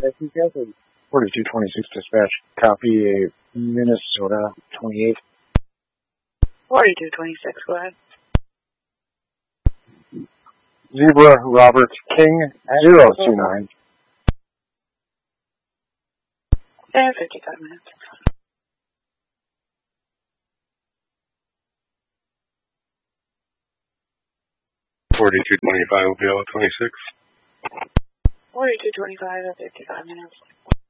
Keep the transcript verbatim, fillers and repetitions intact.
forty-two twenty-six dispatch. Copy a Minnesota twenty-eight. forty-two twenty-six, go ahead. Zebra Robert King zero two nine. And fifty-five minutes. forty-two twenty-five will be all twenty-six. forty-two twenty-five at fifty-five minutes.